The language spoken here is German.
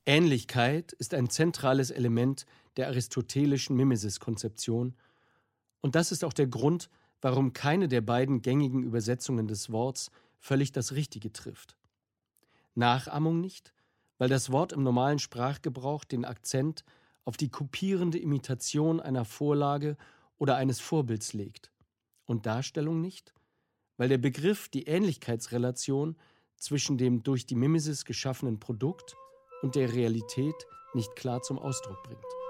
Ähnlichkeit ist ein zentrales Element der aristotelischen Mimesis-Konzeption, und das ist auch der Grund, warum keine der beiden gängigen Übersetzungen des Worts völlig das Richtige trifft. Nachahmung nicht, weil das Wort im normalen Sprachgebrauch den Akzent auf die kopierende Imitation einer Vorlage oder eines Vorbilds legt. Und Darstellung nicht, weil der Begriff die Ähnlichkeitsrelation zwischen dem durch die Mimesis geschaffenen Produkt und der Realität nicht klar zum Ausdruck bringt.